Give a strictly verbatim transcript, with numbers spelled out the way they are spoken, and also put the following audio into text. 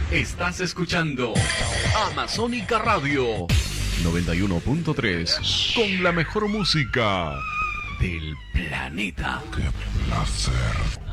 Estás escuchando Amazónica Radio noventa y uno punto tres con la mejor música del planeta. ¡Qué placer!